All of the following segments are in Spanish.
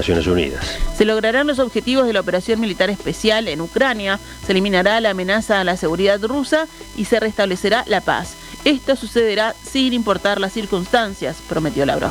Naciones Unidas. Se lograrán los objetivos de la operación militar especial en Ucrania, se eliminará la amenaza a la seguridad rusa y se restablecerá la paz. Esto sucederá sin importar las circunstancias, prometió Lavrov.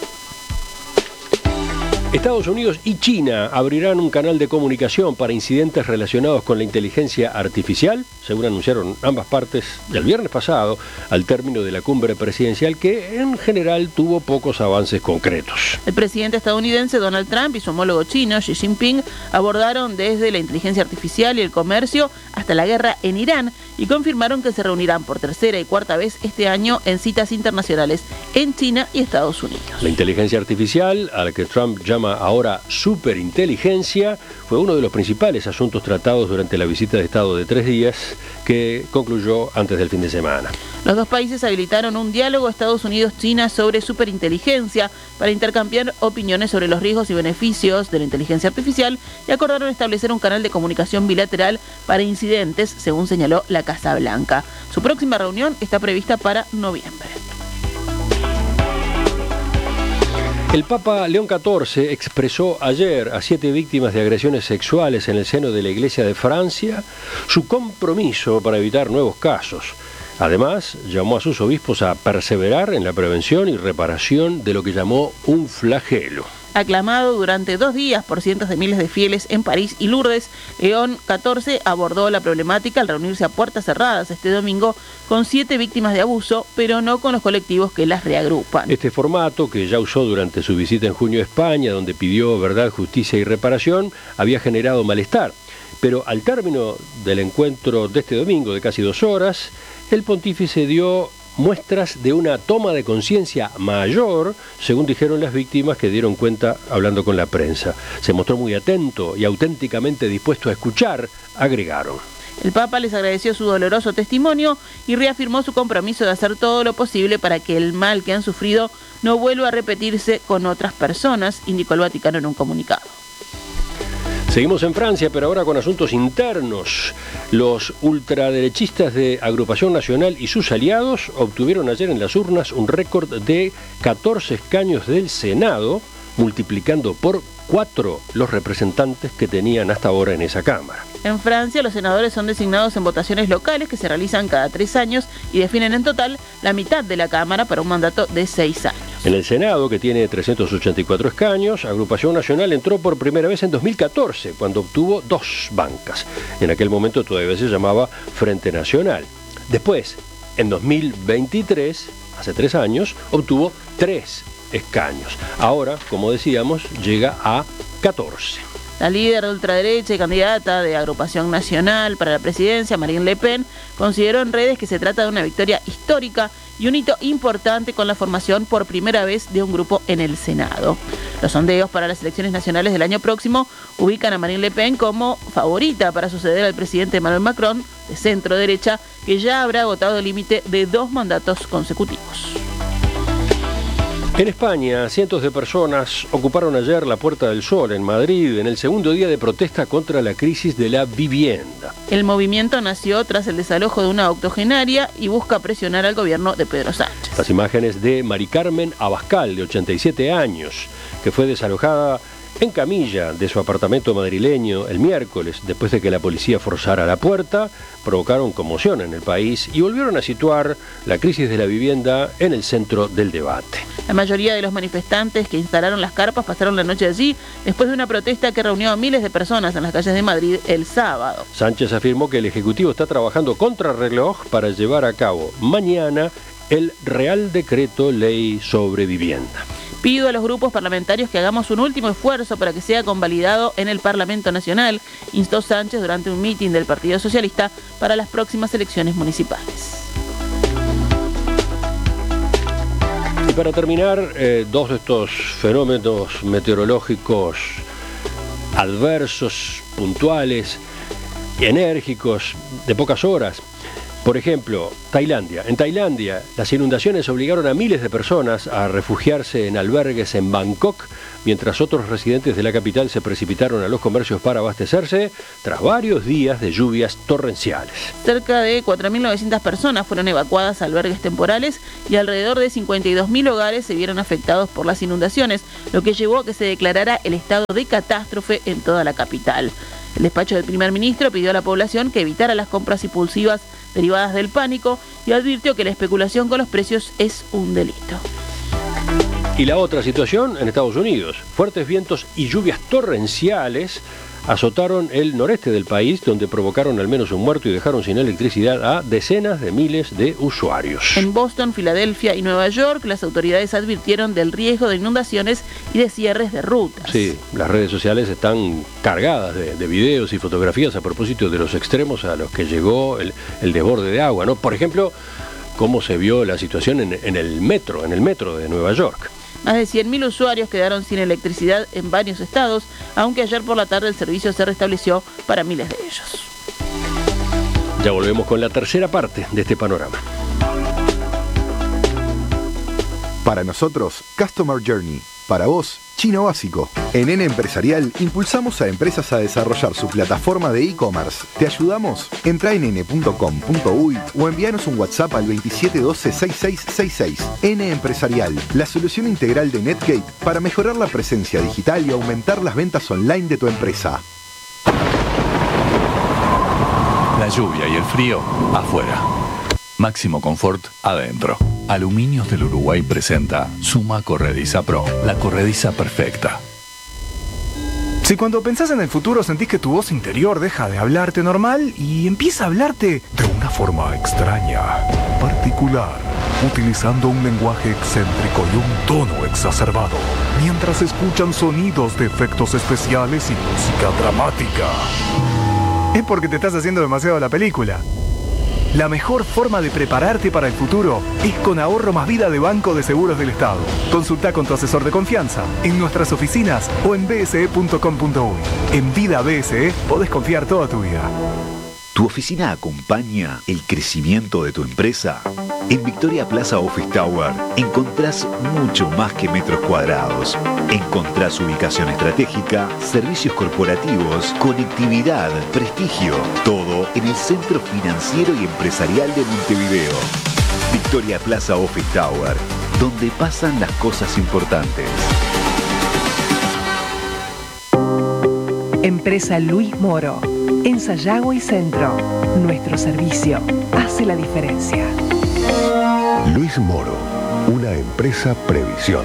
Estados Unidos y China abrirán un canal de comunicación para incidentes relacionados con la inteligencia artificial, según anunciaron ambas partes el viernes pasado, al término de la cumbre presidencial que en general tuvo pocos avances concretos. El presidente estadounidense Donald Trump y su homólogo chino Xi Jinping abordaron desde la inteligencia artificial y el comercio hasta la guerra en Irán y confirmaron que se reunirán por tercera y cuarta vez este año en citas internacionales en China y Estados Unidos. La inteligencia artificial, a la que Trump llama ahora superinteligencia, fue uno de los principales asuntos tratados durante la visita de Estado de 3 días que concluyó antes del fin de semana. Los dos países habilitaron un diálogo Estados Unidos-China sobre superinteligencia para intercambiar opiniones sobre los riesgos y beneficios de la inteligencia artificial y acordaron establecer un canal de comunicación bilateral para incidentes, según señaló la Casa Blanca. Su próxima reunión está prevista para noviembre. El Papa León XIV expresó ayer a 7 víctimas de agresiones sexuales en el seno de la Iglesia de Francia su compromiso para evitar nuevos casos. Además, llamó a sus obispos a perseverar en la prevención y reparación de lo que llamó un flagelo. Aclamado durante 2 días por cientos de miles de fieles en París y Lourdes, León XIV abordó la problemática al reunirse a puertas cerradas este domingo con 7 víctimas de abuso, pero no con los colectivos que las reagrupan. Este formato, que ya usó durante su visita en junio a España, donde pidió verdad, justicia y reparación, había generado malestar. Pero al término del encuentro de este domingo de casi 2 horas, el pontífice dio muestras de una toma de conciencia mayor, según dijeron las víctimas que dieron cuenta hablando con la prensa. Se mostró muy atento y auténticamente dispuesto a escuchar, agregaron. El Papa les agradeció su doloroso testimonio y reafirmó su compromiso de hacer todo lo posible para que el mal que han sufrido no vuelva a repetirse con otras personas, indicó el Vaticano en un comunicado. Seguimos en Francia, pero ahora con asuntos internos. Los ultraderechistas de Agrupación Nacional y sus aliados obtuvieron ayer en las urnas un récord de 14 escaños del Senado, multiplicando por 4 los representantes que tenían hasta ahora en esa Cámara. En Francia, los senadores son designados en votaciones locales que se realizan cada 3 años y definen en total la mitad de la Cámara para un mandato de 6 años. En el Senado, que tiene 384 escaños, Agrupación Nacional entró por primera vez en 2014, cuando obtuvo 2 bancas. En aquel momento todavía se llamaba Frente Nacional. Después, en 2023, hace 3 años, obtuvo 3 escaños. Ahora, como decíamos, llega a 14. La líder de ultraderecha y candidata de Agrupación Nacional para la presidencia, Marine Le Pen, consideró en redes que se trata de una victoria histórica y un hito importante con la formación por primera vez de un grupo en el Senado. Los sondeos para las elecciones nacionales del año próximo ubican a Marine Le Pen como favorita para suceder al presidente Emmanuel Macron, de centro derecha, que ya habrá agotado el límite de 2 mandatos consecutivos. En España, cientos de personas ocuparon ayer la Puerta del Sol en Madrid en el segundo día de protesta contra la crisis de la vivienda. El movimiento nació tras el desalojo de una octogenaria y busca presionar al gobierno de Pedro Sánchez. Las imágenes de Mari Carmen Abascal, de 87 años, que fue desalojada en camilla de su apartamento madrileño el miércoles, después de que la policía forzara la puerta, provocaron conmoción en el país y volvieron a situar la crisis de la vivienda en el centro del debate. La mayoría de los manifestantes que instalaron las carpas pasaron la noche allí después de una protesta que reunió a miles de personas en las calles de Madrid el sábado. Sánchez afirmó que el Ejecutivo está trabajando contrarreloj para llevar a cabo mañana el Real Decreto Ley sobre Vivienda. Pido a los grupos parlamentarios que hagamos un último esfuerzo para que sea convalidado en el Parlamento Nacional, instó Sánchez durante un mitin del Partido Socialista para las próximas elecciones municipales. Y para terminar, 2 de estos fenómenos meteorológicos adversos, puntuales, enérgicos, de pocas horas. Por ejemplo, Tailandia. En Tailandia, las inundaciones obligaron a miles de personas a refugiarse en albergues en Bangkok mientras otros residentes de la capital se precipitaron a los comercios para abastecerse tras varios días de lluvias torrenciales. Cerca de 4.900 personas fueron evacuadas a albergues temporales y alrededor de 52.000 hogares se vieron afectados por las inundaciones, lo que llevó a que se declarara el estado de catástrofe en toda la capital. El despacho del primer ministro pidió a la población que evitara las compras impulsivas derivadas del pánico y advirtió que la especulación con los precios es un delito. Y la otra situación en Estados Unidos. Fuertes vientos y lluvias torrenciales azotaron el noreste del país, donde provocaron al menos un muerto y dejaron sin electricidad a decenas de miles de usuarios. En Boston, Filadelfia y Nueva York, las autoridades advirtieron del riesgo de inundaciones y de cierres de rutas. Sí, las redes sociales están cargadas de videos y fotografías a propósito de los extremos a los que llegó el desborde de agua, ¿no? Por ejemplo, cómo se vio la situación en el metro de Nueva York. Más de 100.000 usuarios quedaron sin electricidad en varios estados, aunque ayer por la tarde el servicio se restableció para miles de ellos. Ya volvemos con la tercera parte de este panorama. Para nosotros, Customer Journey. Para vos, Chino Básico. En N Empresarial impulsamos a empresas a desarrollar su plataforma de e-commerce. ¿Te ayudamos? Entra en n.com.uy o envíanos un WhatsApp al 2712-6666. N Empresarial, la solución integral de Netgate para mejorar la presencia digital y aumentar las ventas online de tu empresa. La lluvia y el frío afuera. Máximo confort adentro. Aluminios del Uruguay presenta Suma Corrediza Pro, la corrediza perfecta. Si cuando pensás en el futuro sentís que tu voz interior deja de hablarte normal y empieza a hablarte de una forma extraña, particular, utilizando un lenguaje excéntrico y un tono exacerbado, mientras escuchan sonidos de efectos especiales y música dramática, es porque te estás haciendo demasiado la película. La mejor forma de prepararte para el futuro es con Ahorro Más Vida de Banco de Seguros del Estado. Consulta con tu asesor de confianza en nuestras oficinas o en bse.com.uy. En Vida BSE podés confiar toda tu vida. ¿Tu oficina acompaña el crecimiento de tu empresa? En Victoria Plaza Office Tower encontrás mucho más que metros cuadrados. Encontrás ubicación estratégica, servicios corporativos, conectividad, prestigio. Todo en el centro financiero y empresarial de Montevideo. Victoria Plaza Office Tower, donde pasan las cosas importantes. Empresa Luis Moro. En Sayago y Centro, nuestro servicio hace la diferencia. Luis Moro, una empresa Previsión.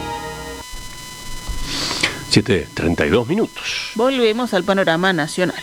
7:32 minutos. Volvemos al panorama nacional.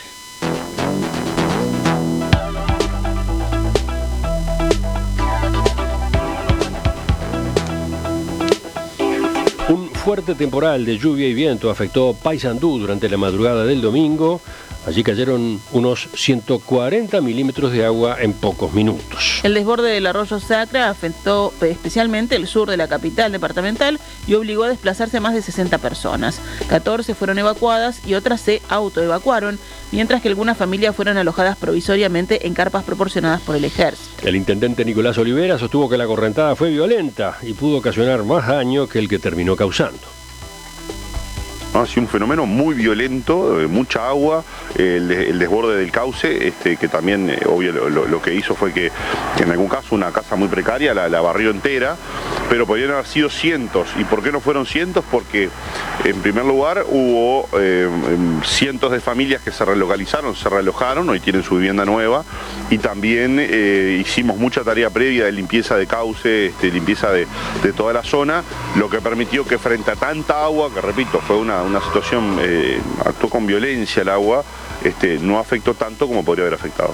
Un fuerte temporal de lluvia y viento afectó Paysandú durante la madrugada del domingo. Allí cayeron unos 140 milímetros de agua en pocos minutos. El desborde del arroyo Sacra afectó especialmente el sur de la capital departamental y obligó a desplazarse a más de 60 personas. 14 fueron evacuadas y otras se autoevacuaron, mientras que algunas familias fueron alojadas provisoriamente en carpas proporcionadas por el ejército. El intendente Nicolás Olivera sostuvo que la correntada fue violenta y pudo ocasionar más daño que el que terminó causando. Ha sido un fenómeno muy violento, mucha agua, el desborde del cauce, que también, obvio, lo que hizo fue que en algún caso una casa muy precaria la barrió entera, pero podrían haber sido cientos. ¿Y por qué no fueron cientos? Porque en primer lugar hubo cientos de familias que se realojaron, hoy tienen su vivienda nueva, y también hicimos mucha tarea previa de limpieza de cauce, limpieza de toda la zona, lo que permitió que frente a tanta agua, que repito, fue una situación, actuó con violencia el agua, no afectó tanto como podría haber afectado.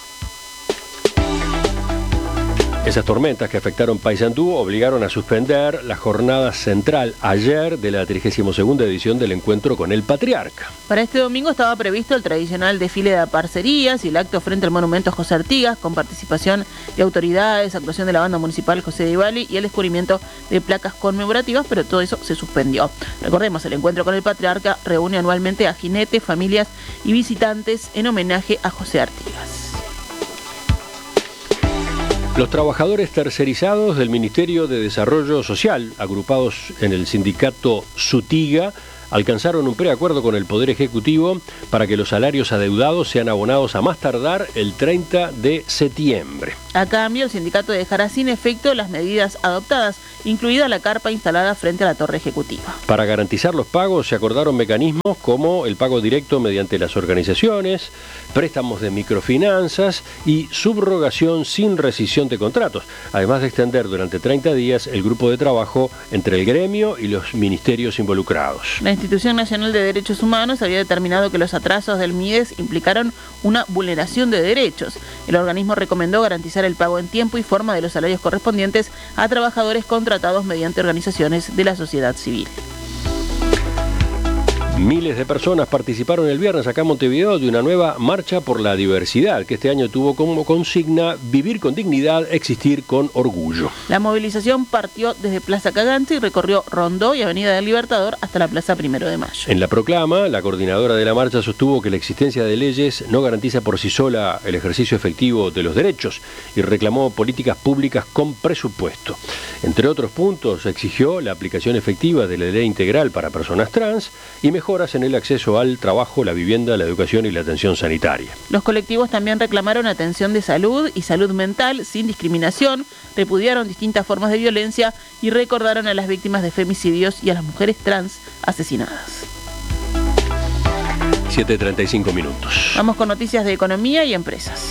Esas tormentas que afectaron Paysandú obligaron a suspender la jornada central ayer de la 32ª edición del encuentro con el Patriarca. Para este domingo estaba previsto el tradicional desfile de parcerías y el acto frente al monumento José Artigas, con participación de autoridades, actuación de la banda municipal José de Ivali y el descubrimiento de placas conmemorativas, pero todo eso se suspendió. Recordemos, el encuentro con el Patriarca reúne anualmente a jinetes, familias y visitantes en homenaje a José Artigas. Los trabajadores tercerizados del Ministerio de Desarrollo Social, agrupados en el sindicato SUTIGA, alcanzaron un preacuerdo con el Poder Ejecutivo para que los salarios adeudados sean abonados a más tardar el 30 de septiembre. A cambio, el sindicato dejará sin efecto las medidas adoptadas, incluida la carpa instalada frente a la torre ejecutiva. Para garantizar los pagos se acordaron mecanismos como el pago directo mediante las organizaciones, préstamos de microfinanzas y subrogación sin rescisión de contratos, además de extender durante 30 días el grupo de trabajo entre el gremio y los ministerios involucrados. La Institución Nacional de Derechos Humanos había determinado que los atrasos del MIDES implicaron una vulneración de derechos. El organismo recomendó garantizar el pago en tiempo y forma de los salarios correspondientes a trabajadores contratados mediante organizaciones de la sociedad civil. Miles de personas participaron el viernes acá en Montevideo de una nueva marcha por la diversidad, que este año tuvo como consigna vivir con dignidad, existir con orgullo. La movilización partió desde Plaza Cagante y recorrió Rondó y Avenida del Libertador hasta la Plaza 1 de Mayo. En la proclama, la coordinadora de la marcha sostuvo que la existencia de leyes no garantiza por sí sola el ejercicio efectivo de los derechos y reclamó políticas públicas con presupuesto. Entre otros puntos, exigió la aplicación efectiva de la ley integral para personas trans y mejoras en el acceso al trabajo, la vivienda, la educación y la atención sanitaria. Los colectivos también reclamaron atención de salud y salud mental sin discriminación, repudiaron distintas formas de violencia y recordaron a las víctimas de femicidios y a las mujeres trans asesinadas. 7:35 minutos. Vamos con noticias de economía y empresas.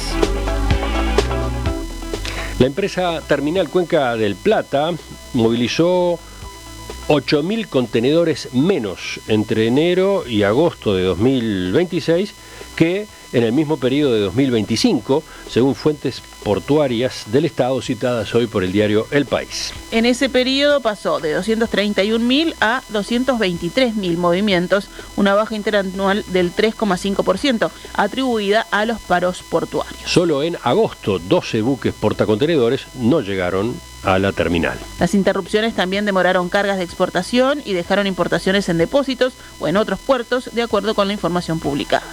La empresa Terminal Cuenca del Plata movilizó 8.000 contenedores menos entre enero y agosto de 2026 que en el mismo periodo de 2025, según fuentes portuarias del Estado citadas hoy por el diario El País. En ese periodo pasó de 231.000 a 223.000 movimientos, una baja interanual del 3,5%, atribuida a los paros portuarios. Solo en agosto, 12 buques portacontenedores no llegaron a la terminal. Las interrupciones también demoraron cargas de exportación y dejaron importaciones en depósitos o en otros puertos, de acuerdo con la información publicada.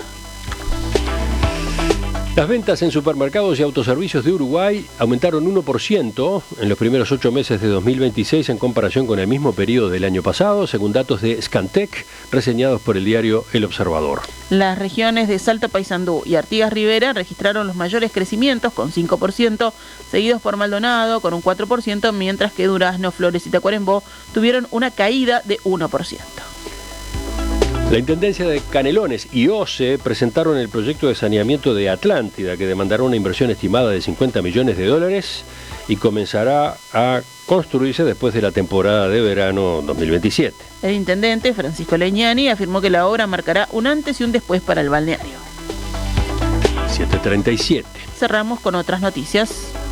Las ventas en supermercados y autoservicios de Uruguay aumentaron 1% en los primeros 8 meses de 2026 en comparación con el mismo periodo del año pasado, según datos de Scantec, reseñados por el diario El Observador. Las regiones de Salta, Paysandú y Artigas Rivera registraron los mayores crecimientos, con 5%, seguidos por Maldonado, con un 4%, mientras que Durazno, Flores y Tacuarembó tuvieron una caída de 1%. La Intendencia de Canelones y OCE presentaron el proyecto de saneamiento de Atlántida, que demandará una inversión estimada de $50 millones y comenzará a construirse después de la temporada de verano 2027. El intendente, Francisco Leñani, afirmó que la obra marcará un antes y un después para el balneario. 7:37. Cerramos con otras noticias.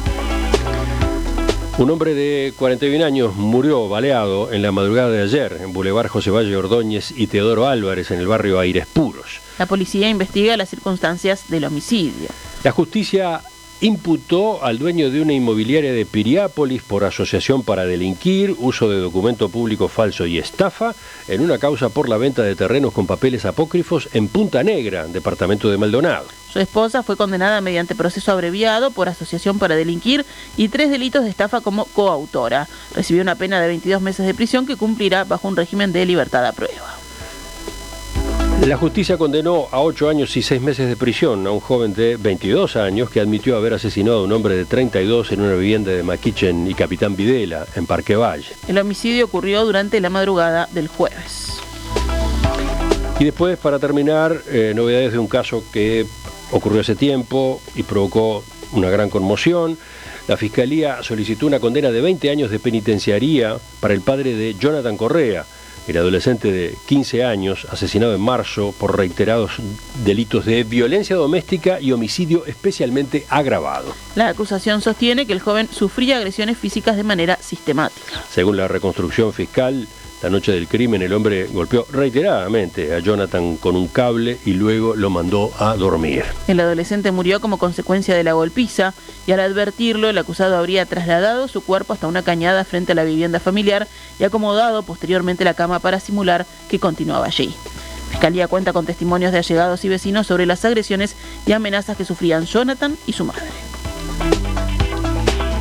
Un hombre de 41 años murió baleado en la madrugada de ayer en Boulevard José Valle Ordóñez y Teodoro Álvarez, en el barrio Aires Puros. La policía investiga las circunstancias del homicidio. La justicia imputó al dueño de una inmobiliaria de Piriápolis por asociación para delinquir, uso de documento público falso y estafa en una causa por la venta de terrenos con papeles apócrifos en Punta Negra, departamento de Maldonado. Su esposa fue condenada mediante proceso abreviado por asociación para delinquir y 3 delitos de estafa como coautora. Recibió una pena de 22 meses de prisión que cumplirá bajo un régimen de libertad a prueba. La justicia condenó a 8 años y 6 meses de prisión a un joven de 22 años que admitió haber asesinado a un hombre de 32 en una vivienda de Maquichen y Capitán Videla, en Parque Valle. El homicidio ocurrió durante la madrugada del jueves. Y después, para terminar, novedades de un caso que ocurrió hace tiempo y provocó una gran conmoción. La Fiscalía solicitó una condena de 20 años de penitenciaría para el padre de Jonathan Correa, el adolescente de 15 años, asesinado en marzo por reiterados delitos de violencia doméstica y homicidio especialmente agravado. La acusación sostiene que el joven sufría agresiones físicas de manera sistemática. Según la reconstrucción fiscal, la noche del crimen el hombre golpeó reiteradamente a Jonathan con un cable y luego lo mandó a dormir. El adolescente murió como consecuencia de la golpiza y al advertirlo el acusado habría trasladado su cuerpo hasta una cañada frente a la vivienda familiar y acomodado posteriormente la cama para simular que continuaba allí. Fiscalía cuenta con testimonios de allegados y vecinos sobre las agresiones y amenazas que sufrían Jonathan y su madre.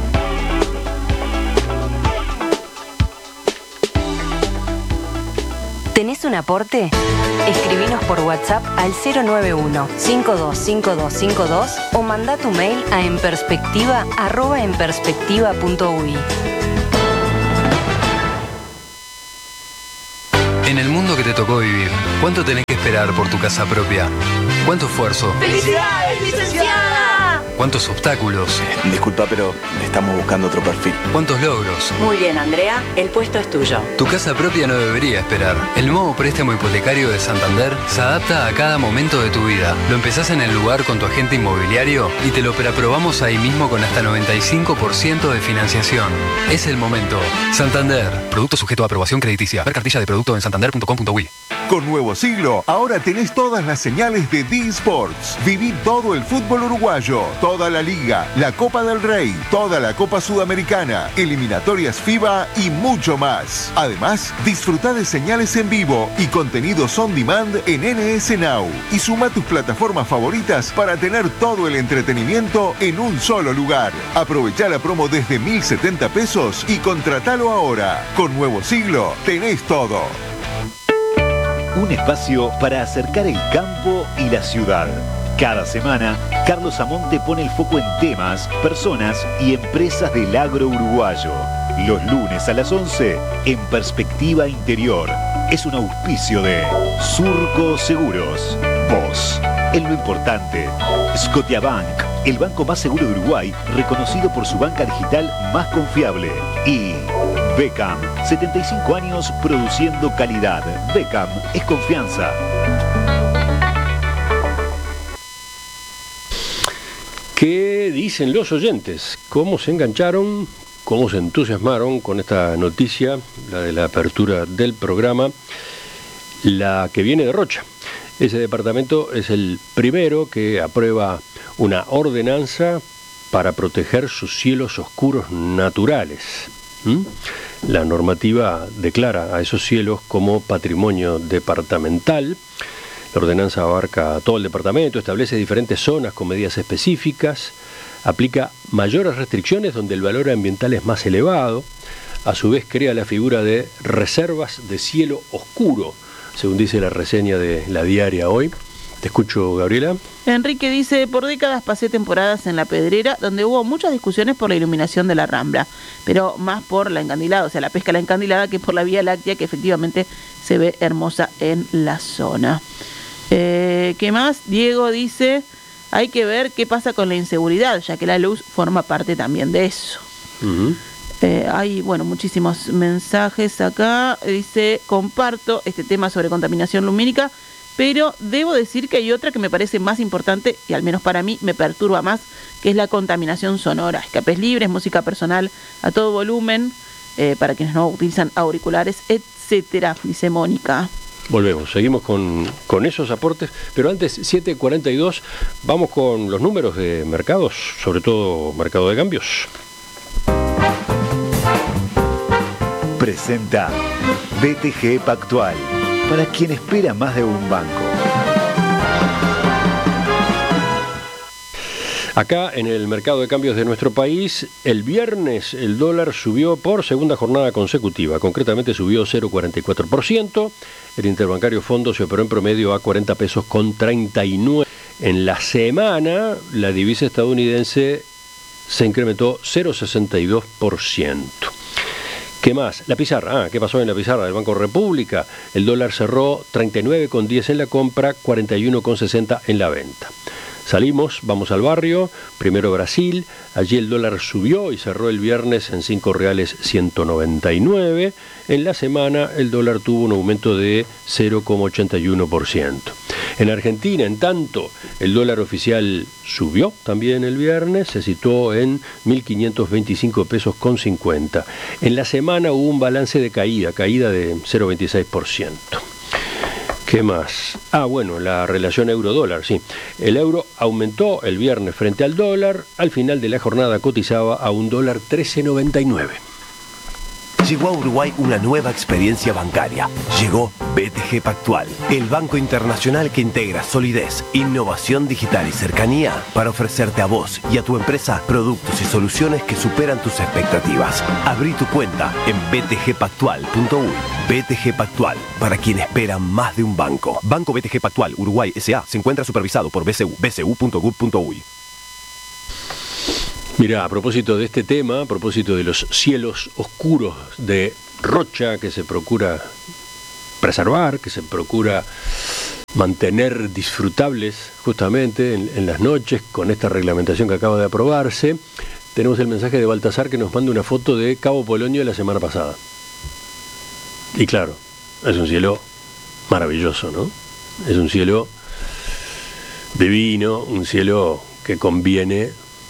¿Tenés un aporte? Escribinos por WhatsApp al 091-525252 o mandá tu mail a enperspectiva@enperspectiva.uy. En el mundo que te tocó vivir, ¿cuánto tenés que esperar por tu casa propia? ¿Cuánto esfuerzo? ¡Felicidades, licenciada! ¿Cuántos obstáculos? Disculpa, pero estamos buscando otro perfil. ¿Cuántos logros? Muy bien, Andrea, el puesto es tuyo. Tu casa propia no debería esperar. El nuevo préstamo hipotecario de Santander se adapta a cada momento de tu vida. Lo empezás en el lugar con tu agente inmobiliario y te lo preaprobamos ahí mismo con hasta 95% de financiación. Es el momento. Santander. Producto sujeto a aprobación crediticia. Ver cartilla de producto en santander.com.uy. Con Nuevo Siglo, ahora tenés todas las señales de D-Sports. Viví todo el fútbol uruguayo, toda la Liga, la Copa del Rey, toda la Copa Sudamericana, eliminatorias FIBA y mucho más. Además, disfruta de señales en vivo y contenidos on demand en NS Now. Y suma tus plataformas favoritas para tener todo el entretenimiento en un solo lugar. Aprovechá la promo desde 1.070 pesos y contratalo ahora. Con Nuevo Siglo, tenés todo. Un espacio para acercar el campo y la ciudad. Cada semana, Carlos Amonte pone el foco en temas, personas y empresas del agro uruguayo. Los lunes a las 11, en Perspectiva Interior. Es un auspicio de Surco Seguros. Vos, en lo importante. Scotiabank, el banco más seguro de Uruguay, reconocido por su banca digital más confiable. Y Beckham, 75 años produciendo calidad. Beckham es confianza. ¿Qué dicen los oyentes? ¿Cómo se engancharon? ¿Cómo se entusiasmaron con esta noticia, la de la apertura del programa, la que viene de Rocha? Ese departamento es el primero que aprueba una ordenanza para proteger sus cielos oscuros naturales. La normativa declara a esos cielos como patrimonio departamental. La ordenanza abarca todo el departamento, establece diferentes zonas con medidas específicas, aplica mayores restricciones donde el valor ambiental es más elevado, a su vez crea la figura de reservas de cielo oscuro, según dice la reseña de La Diaria hoy. Te escucho, Gabriela. Enrique dice, por décadas pasé temporadas en La Pedrera, donde hubo muchas discusiones por la iluminación de la Rambla, pero más por la encandilada, o sea, la pesca a la encandilada, que por la Vía Láctea, que efectivamente se ve hermosa en la zona. ¿Qué más? Diego dice, hay que ver qué pasa con la inseguridad, ya que la luz forma parte también de eso. Hay, muchísimos mensajes acá. Dice, comparto este tema sobre contaminación lumínica, pero debo decir que hay otra que me parece más importante, y al menos para mí me perturba más, que es la contaminación sonora. Escapes libres, música personal a todo volumen, para quienes no utilizan auriculares, etcétera, dice Mónica. Volvemos, seguimos con esos aportes, pero antes, 7:42, vamos con los números de mercados, sobre todo mercado de cambios. Presenta BTG Pactual, para quien espera más de un banco. Acá en el mercado de cambios de nuestro país, el viernes el dólar subió por segunda jornada consecutiva, concretamente subió 0,44%, el interbancario fondo se operó en promedio a 40 pesos con 39. En la semana la divisa estadounidense se incrementó 0,62%. ¿Qué más? La pizarra. ¿Qué pasó en la pizarra del Banco República? El dólar cerró 39,10 en la compra, 41,60 en la venta. Salimos, vamos al barrio, primero Brasil, allí el dólar subió y cerró el viernes en $5.199. En la semana el dólar tuvo un aumento de 0,81%. En Argentina, en tanto, el dólar oficial subió también el viernes, se situó en 1.525 pesos con 50. En la semana hubo un balance de caída de 0,26%. ¿Qué más? La relación euro-dólar, sí. El euro aumentó el viernes frente al dólar, al final de la jornada cotizaba a $1.1399. Llegó a Uruguay una nueva experiencia bancaria. Llegó BTG Pactual, el banco internacional que integra solidez, innovación digital y cercanía para ofrecerte a vos y a tu empresa productos y soluciones que superan tus expectativas. Abrí tu cuenta en btgpactual.uy. BTG Pactual, para quien espera más de un banco. Banco BTG Pactual, Uruguay S.A. se encuentra supervisado por BCU, bcu.gov.uy. Mira, a propósito de este tema, a propósito de los cielos oscuros de Rocha que se procura preservar, que se procura mantener disfrutables justamente en las noches con esta reglamentación que acaba de aprobarse, tenemos el mensaje de Baltasar que nos manda una foto de Cabo Polonio de la semana pasada. Y claro, es un cielo maravilloso, ¿no? Es un cielo divino, un cielo que conviene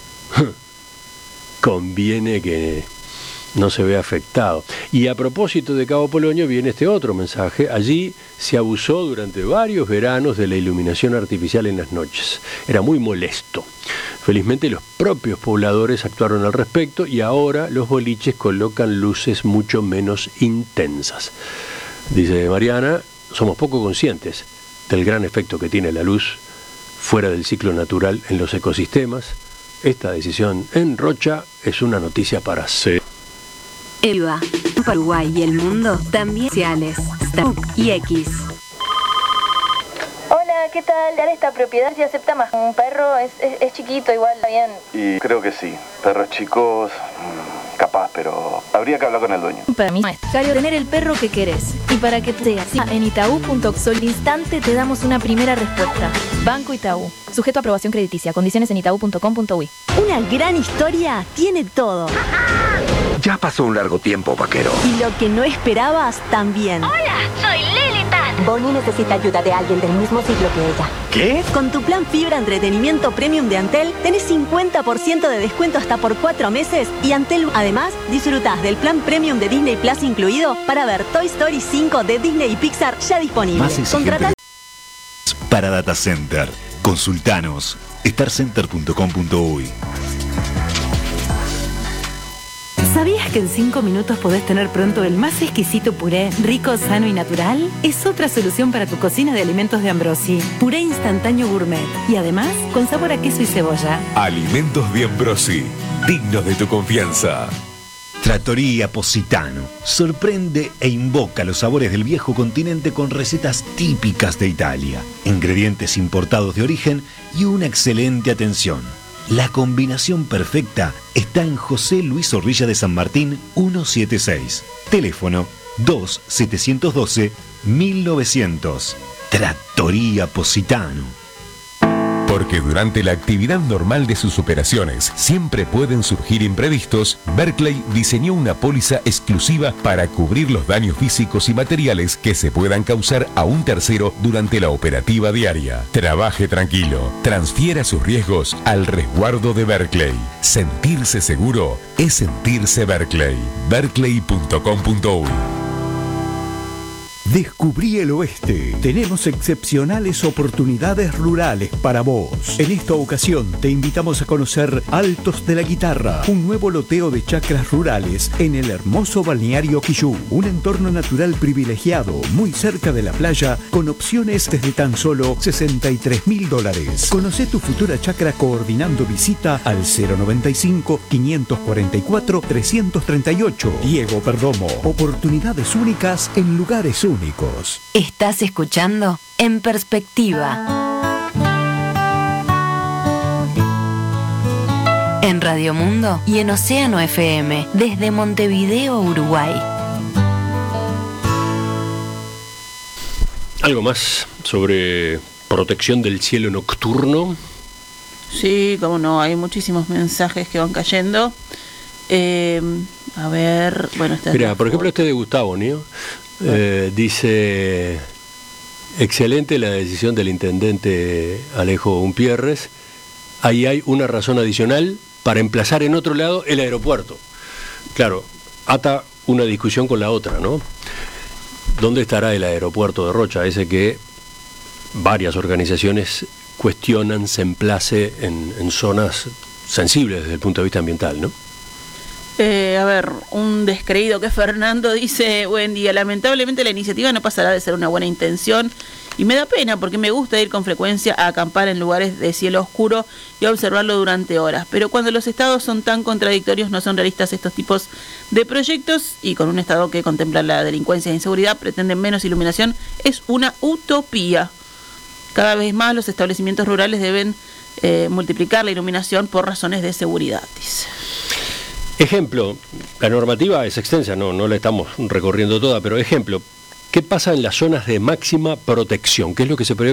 que no se vea afectado. Y a propósito de Cabo Polonio viene este otro mensaje. Allí se abusó durante varios veranos de la iluminación artificial en las noches. Era muy molesto. Felizmente los propios pobladores actuaron al respecto y ahora los boliches colocan luces mucho menos intensas. Dice Mariana, somos poco conscientes del gran efecto que tiene la luz fuera del ciclo natural en los ecosistemas. Esta decisión en Rocha es una noticia para ser. EVA, Uruguay y el mundo también sociales, Starbuck y X. Hola, ¿qué tal? ¿Dar esta propiedad si acepta más? Un perro es chiquito, igual, está bien. Y creo que sí. Perros chicos, capaz, pero habría que hablar con el dueño. Para mí es necesario tener el perro que querés. Y para que seas en Itaú.sol instante te damos una primera respuesta. Banco Itaú. Sujeto a aprobación crediticia. Condiciones en itaú.com.uy. Una gran historia tiene todo. Ya pasó un largo tiempo, vaquero. Y lo que no esperabas también. Hola, soy Lilitan. Bonnie necesita ayuda de alguien del mismo siglo que ella. ¿Qué? Con tu plan Fibra Entretenimiento Premium de Antel, tenés 50% de descuento hasta por 4 meses. Y Antel, además, disfrutás del plan Premium de Disney Plus incluido para ver Toy Story 5 de Disney y Pixar ya disponible. Más exigente para Data Center. Consultanos. starcenter.com.uy. ¿Sabías que en 5 minutos podés tener pronto el más exquisito puré, rico, sano y natural? Es otra solución para tu cocina de alimentos de Ambrosi. Puré instantáneo gourmet y además con sabor a queso y cebolla. Alimentos de Ambrosi, dignos de tu confianza. Trattoria Positano sorprende e invoca los sabores del viejo continente con recetas típicas de Italia, ingredientes importados de origen y una excelente atención. La combinación perfecta está en José Luis Zorrilla de San Martín 176. Teléfono 2-712-1900. Trattoria Positano. Porque durante la actividad normal de sus operaciones siempre pueden surgir imprevistos, Berkeley diseñó una póliza exclusiva para cubrir los daños físicos y materiales que se puedan causar a un tercero durante la operativa diaria. Trabaje tranquilo, transfiera sus riesgos al resguardo de Berkeley. Sentirse seguro es sentirse Berkeley. Berkeley.com.uy. Descubrí el oeste. Tenemos excepcionales oportunidades rurales para vos. En esta ocasión te invitamos a conocer Altos de la Guitarra, un nuevo loteo de chacras rurales en el hermoso balneario Quillú. Un entorno natural privilegiado, muy cerca de la playa, con opciones desde tan solo $63.000. Conocé tu futura chacra coordinando visita al 095-544-338. Diego Perdomo. Oportunidades únicas en lugares únicos. Estás escuchando En Perspectiva. En Radio Mundo y en Océano FM, desde Montevideo, Uruguay. ¿Algo más sobre protección del cielo nocturno? Sí, cómo no, hay muchísimos mensajes que van cayendo. A ver, bueno, mira, por ejemplo, este de Gustavo, ¿no? Dice: excelente la decisión del intendente Alejo Umpierres. Ahí hay una razón adicional para emplazar en otro lado el aeropuerto. Claro, ata una discusión con la otra, ¿no? ¿Dónde estará el aeropuerto de Rocha? Ese que varias organizaciones cuestionan se emplace en zonas sensibles desde el punto de vista ambiental, ¿no? A ver, un descreído que es Fernando dice, buen día, lamentablemente la iniciativa no pasará de ser una buena intención y me da pena porque me gusta ir con frecuencia a acampar en lugares de cielo oscuro y a observarlo durante horas, pero cuando los estados son tan contradictorios no son realistas estos tipos de proyectos y con un estado que contempla la delincuencia e inseguridad pretenden menos iluminación, es una utopía. Cada vez más los establecimientos rurales deben multiplicar la iluminación por razones de seguridad, dice. Ejemplo, la normativa es extensa, no la estamos recorriendo toda, pero ejemplo, ¿qué pasa en las zonas de máxima protección? ¿Qué es lo que se prevé